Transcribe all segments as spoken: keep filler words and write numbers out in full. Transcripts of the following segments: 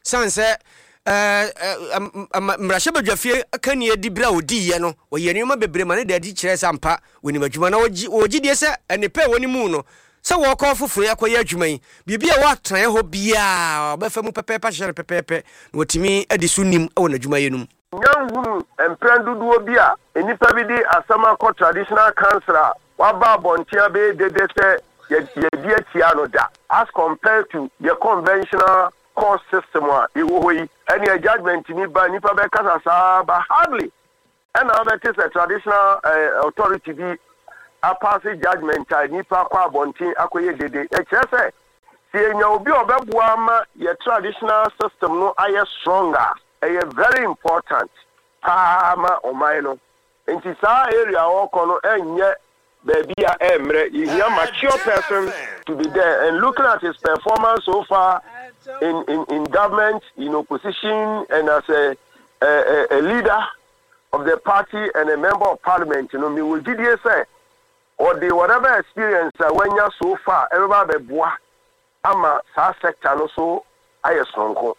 sanse eh mrasha badwafie kani edi bra odi ye no wo ye nima bebre ma ne da di kire sampa woni madwuma na ogi die se ene pe woni mu no se wo ko foforo yakoye adwuma yi bibia wa tran ho bia obefa mu pepepe hye pepepe wotimi adi sunim e wona adwuma yenum nyanhunu emprenduduo bia enipa bi di asama ko traditional councilor wa ba bontia be dede se ye di atia no da as compared to the conventional court system wa iwoyi any judgment ni ba nipa be kasa sa ba hardly and now that is a traditional uh, authority bi a pass judgment I nipa kwa bontin akoye dede e kire se enya obi obeboa ma ye traditional system no aye stronger e very important ama omaino enti sa area wo kono enye baby a emre you hear mature person to be there and looking at his performance so far in in in government, in opposition, and as a a, a, a leader of the party and a member of parliament, you know, me will did you say or the whatever experience uh, when you're so far everybody be boa ama sa sector no so aye sonko.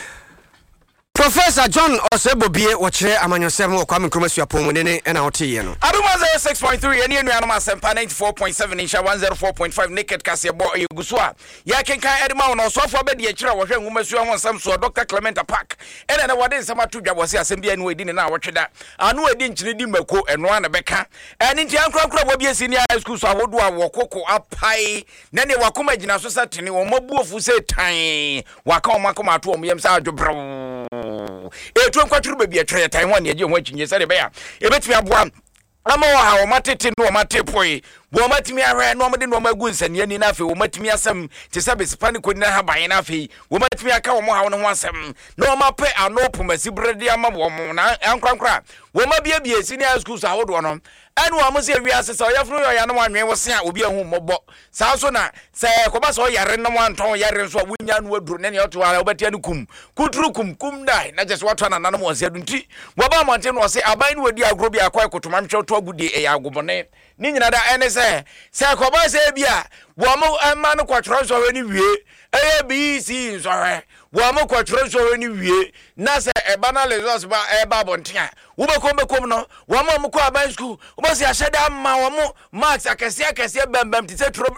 Professor John Osebobie wachire amanyosem wo kwame kromasu apomune ne na hotiye no aduma zero six point three ene enu anoma sempa ninety-four point seven insha one oh four point five naked kase bo eguso a ya kenkan edema no so fo be de kire wo hwe ngumasu ho nsam so Doctor Clement Park ene na wode nsam atodwa bo se asem bia ne edi ne na wotweda anu edi nkyire di mako eno ana beka ene ntia nkrakra bo bia senior high school so awodo a wokoko apai na ne wakoma gina so satene wo mabuofu se tan waka o makoma ato o yem sa adwobro e twen kwaturu bebia tre tan ho ne je ho akinye sare be ya e betimi aboa ama wo ha wo matete no matepoi bo matimi ahwe no mde no magu nsane ani na afi wo matimi asem te sabe sipani ko ni na haban na afi wo matimi aka wo ha wo no asem no mape anopo masibrede ama wo mo na ankrankra wo mabia bia senior school so awodo no anu amo se wi asesa o yafunu yo ya no anwen wo se a obi ahu mobo sa so na se ko ba so yare no anton yare so wunya no aduru ne ne oto ala obatia no kum kuturu kum kum dai na just wato na nanom wo se adunti wo ba monte no se aban no wadi agro bi akoy kotoma ntwe to agudi e ya agobone ni nyina da ene se se ko ba se bia wo mo ma no kwatro so we ni wie e bi si so he wo mo kwatro so we ni wie na se e banal results ba e ba bontia wo be ko be ko no wo mo mo ko aban school wo se ahede amma wo mo max akese akese bembem ti se